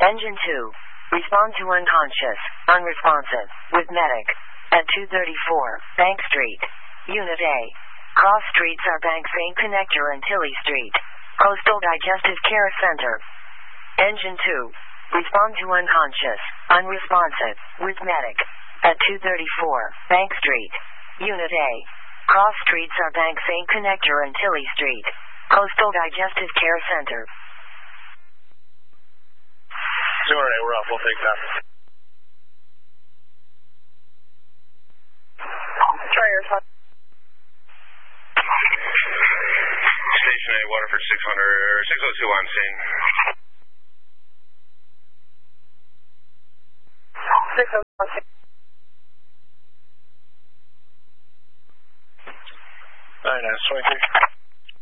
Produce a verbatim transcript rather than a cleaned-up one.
Engine two. Respond to unconscious, unresponsive, with medic. At two thirty-four, Bank Street. Unit A. Cross streets are Bank Saint Connector and Tilly Street. Coastal Digestive Care Center. Engine two. Respond to unconscious, unresponsive, with medic. At two thirty-four, Bank Street. Unit A. Cross streets are Bank Saint Connector and Tilly Street. Coastal Digestive Care Center. Zero A, we're off. We'll take that. Try your phone. Station A, Waterford six hundred, six oh two on scene. six oh two on scene. Nine, uh, twenty-three.